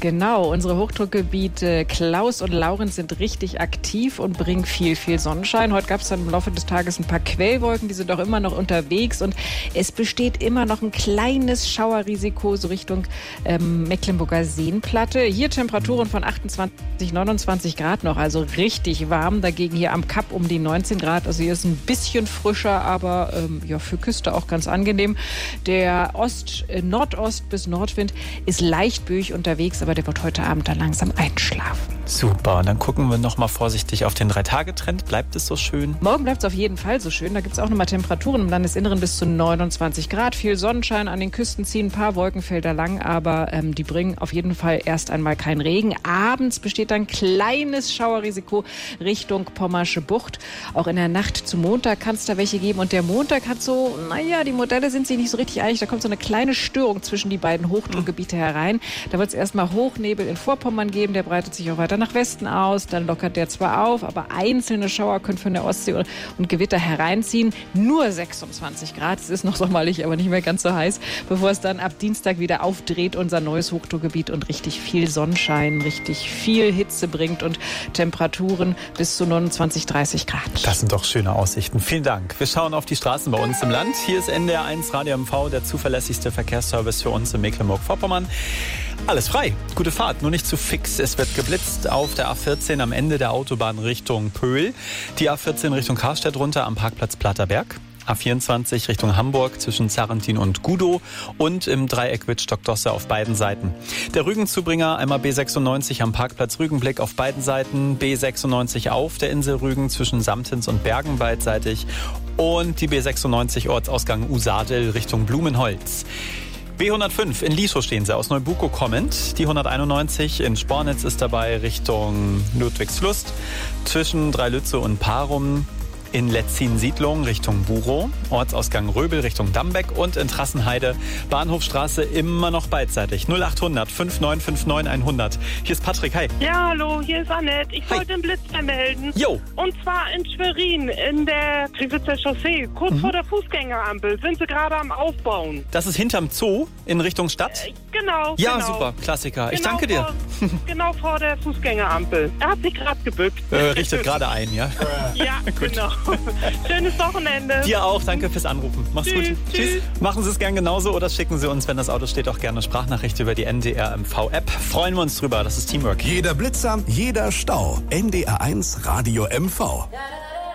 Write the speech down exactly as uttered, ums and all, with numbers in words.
genau. Unsere Hochdruckgebiete Klaus und Laurenz sind richtig aktiv und bringen viel, viel Sonnenschein. Heute gab es dann im Laufe des Tages ein paar Quellwolken, die sind auch immer noch unterwegs und es besteht immer noch ein kleines Schauerrisiko so Richtung ähm, Mecklenburger Seenplatte. Hier Temperaturen von achtundzwanzig, neunundzwanzig Grad noch, also richtig warm. Dagegen hier am Kap um die neunzehn Grad. Also hier ist ein bisschen frischer, aber ähm, ja, für Küste auch ganz angenehm. Der Ost, äh, Nordost bis Nordwind ist leicht böig unterwegs, aber der wird heute Abend dann langsam einschlafen. Super, dann gucken wir noch mal vorsichtig auf den Drei-Tage-Trend. Bleibt es so schön? Morgen bleibt es auf jeden Fall so schön. Da gibt es auch nochmal Temperaturen im Landesinneren bis zu neunundzwanzig Grad. Viel Sonnenschein, an den Küsten ziehen ein paar Wolkenfelder lang, aber ähm, die bringen auf jeden Fall erst einmal keinen Regen. Abends besteht dann kleines Schauerrisiko Richtung Pommersche Bucht. Auch in der Nacht zum Montag kann es da welche geben. Und der Montag hat so, naja, die Modelle sind sich nicht so richtig einig. Da kommt so eine kleine Störung zwischen die beiden Hochdruckgebiete herein. Da wird es erstmal Hochnebel in Vorpommern geben. Der breitet sich auch weiter nach Westen aus. Dann lockert der zwar auf, aber einzelne Schauer können von der Ostsee und Gewitter hereinziehen. Nur sechsundzwanzig Grad. Es ist noch sommerlich, aber nicht mehr ganz so heiß, bevor es dann ab Dienstag wieder aufdreht, unser neues Hochdruckgebiet, und richtig viel Sonnenschein, richtig viel Hitze bringt und Temperaturen bis zu neunundzwanzig, dreißig Grad. Das sind doch schöne Aussichten. Vielen Dank. Wir schauen auf die Straßen bei uns im Land. Hier ist N D R eins Radio M V, der zuverlässigste Verkehrsservice für uns in Mecklenburg-Vorpommern. Alles frei. Gute Fahrt, nur nicht zu fix. Es wird geblitzt auf der A vierzehn am Ende der Autobahn Richtung Pöhl. Die A vierzehn Richtung Karstedt runter am Parkplatz Platterberg. A vierundzwanzig Richtung Hamburg zwischen Zarrentin und Gudow und im Dreieck Wittstock-Dosse auf beiden Seiten. Der Rügenzubringer einmal B sechsundneunzig am Parkplatz Rügenblick auf beiden Seiten, B sechsundneunzig auf der Insel Rügen zwischen Samtens und Bergen beidseitig und die B sechsundneunzig Ortsausgang Usadel Richtung Blumenholz. B hundertfünf in Lieshow stehen sie, aus Neubuko kommend. Die hunderteinundneunzig in Spornitz ist dabei Richtung Ludwigslust zwischen Dreilütze und Parum. In Letzin-Siedlung Richtung Burow, Ortsausgang Röbel Richtung Dambeck und in Trassenheide Bahnhofstraße immer noch beidseitig. null achthundert neunundfünfzig neunundfünfzig hundert. Hier ist Patrick, hi. Ja, hallo, hier ist Annette. Ich Hi. wollte den Blitz vermelden. Jo. Und zwar in Schwerin, in der Trivitzer Chaussee, kurz Mhm. vor der Fußgängerampel. Sind sie gerade am Aufbauen. Das ist hinterm Zoo in Richtung Stadt? Äh, genau, Ja, genau. super, Klassiker. Ich Genau danke dir. Vor, genau vor der Fußgängerampel. Er hat sich gerade gebückt. Äh, richtet gerade ein, ja? Ja, genau. Schönes Wochenende. Dir auch, danke fürs Anrufen. Mach's Tschüss, gut. tschüss. Machen Sie es gern genauso oder schicken Sie uns, wenn das Auto steht, auch gerne Sprachnachricht über die N D R M V-App. Freuen wir uns drüber, das ist Teamwork. Jeder Blitzer, jeder Stau. N D R eins Radio M V.